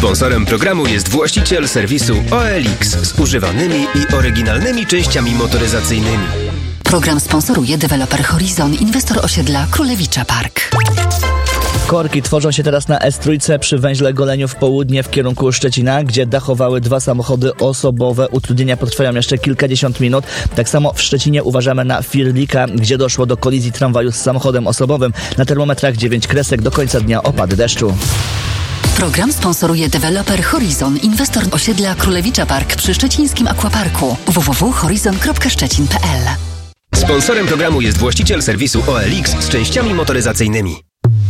Sponsorem programu jest właściciel serwisu OLX z używanymi i oryginalnymi częściami motoryzacyjnymi. Program sponsoruje deweloper Horizon, inwestor osiedla Królewicza Park. Korki tworzą się teraz na S3 przy węźle Goleniów Południe w kierunku Szczecina, gdzie dachowały 2 samochody osobowe. Utrudnienia potrwają jeszcze kilkadziesiąt minut. Tak samo w Szczecinie uważamy na Firlika, gdzie doszło do kolizji tramwaju z samochodem osobowym. Na termometrach 9 kresek, do końca dnia opad deszczu. Program sponsoruje deweloper Horizon, inwestor osiedla Królewicza Park przy szczecińskim Aquaparku. www.horizon.szczecin.pl. Sponsorem programu jest właściciel serwisu OLX z częściami motoryzacyjnymi.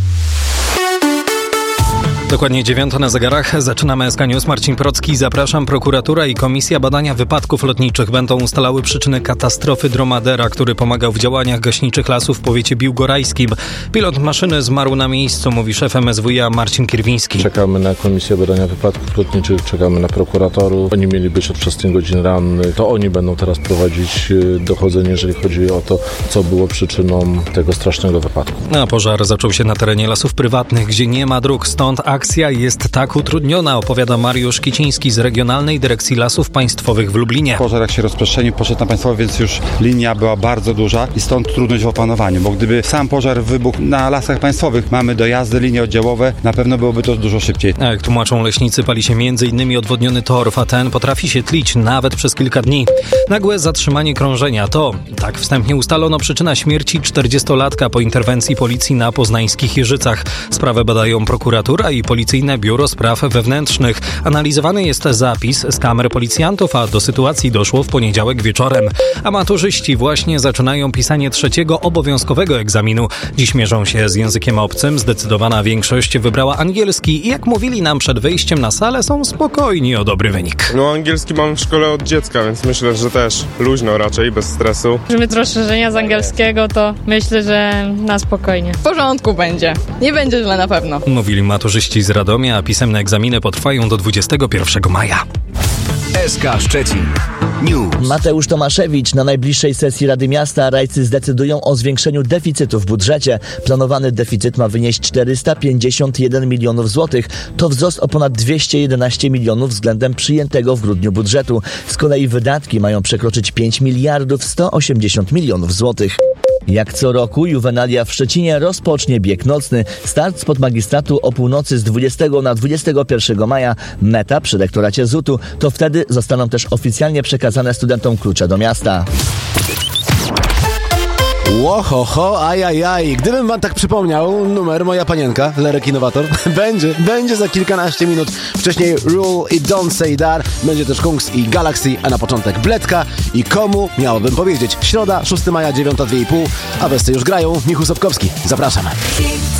Dokładnie 9 na zegarach. Zaczynamy SK News. Marcin Procki, zapraszam. Prokuratura i Komisja Badania Wypadków Lotniczych będą ustalały przyczyny katastrofy dromadera, który pomagał w działaniach gaśniczych lasów w powiecie biłgorajskim. Pilot maszyny zmarł na miejscu, mówi szef MSWiA Marcin Kierwiński. Czekamy na Komisję Badania Wypadków Lotniczych, czekamy na prokuratorów. Oni mieli być od 6 godzin rannych. To oni będą teraz prowadzić dochodzenie, jeżeli chodzi o to, co było przyczyną tego strasznego wypadku. A pożar zaczął się na terenie lasów prywatnych, gdzie nie ma dróg, stąd akcja jest tak utrudniona, opowiada Mariusz Kiciński z Regionalnej Dyrekcji Lasów Państwowych w Lublinie. Pożar jak się rozprzestrzenił, poszedł na państwowe, więc już linia była bardzo duża i stąd trudność w opanowaniu, bo gdyby sam pożar wybuchł na lasach państwowych, mamy dojazdy, linie oddziałowe, na pewno byłoby to dużo szybciej. A jak tłumaczą leśnicy, pali się m.in. odwodniony torf, a ten potrafi się tlić nawet przez kilka dni. Nagłe zatrzymanie krążenia to, tak wstępnie ustalono, przyczyna śmierci 40-latka po interwencji policji na poznańskich Jeżycach. Sprawę badają prokuratura i Policyjne Biuro Spraw Wewnętrznych. Analizowany jest zapis z kamer policjantów, a do sytuacji doszło w poniedziałek wieczorem. A maturzyści właśnie zaczynają pisanie 3. obowiązkowego egzaminu. Dziś mierzą się z językiem obcym. Zdecydowana większość wybrała angielski i jak mówili nam przed wyjściem na salę, są spokojni o dobry wynik. No angielski mam w szkole od dziecka, więc myślę, że też luźno raczej, bez stresu. Żeby rozszerzenia z angielskiego, to myślę, że na spokojnie. W porządku będzie. Nie będzie źle na pewno. Mówili maturzyści z Radomia, a pisemne egzaminy potrwają do 21 maja. SK Szczecin News. Mateusz Tomaszewicz. Na najbliższej sesji Rady Miasta rajcy zdecydują o zwiększeniu deficytu w budżecie. Planowany deficyt ma wynieść 451 milionów złotych. To wzrost o ponad 211 milionów względem przyjętego w grudniu budżetu. Z kolei wydatki mają przekroczyć 5 miliardów 180 milionów złotych. Jak co roku Juvenalia w Szczecinie rozpocznie bieg nocny. Start spod magistratu o północy z 20 na 21 maja. Meta przy rektoracie ZUT-u. To wtedy zostaną też oficjalnie przekazane studentom klucze do miasta. Łohoho, ajajaj. Gdybym wam tak przypomniał numer Moja Panienka, Lerek Innowator, będzie za kilkanaście minut. Wcześniej Rule i Don't Say That, będzie też Kungs i Galaxy, a na początek Bledka i komu miałbym powiedzieć. Środa, 6 maja, 9:02,5, a besty już grają. Michu Sobkowski, zapraszam.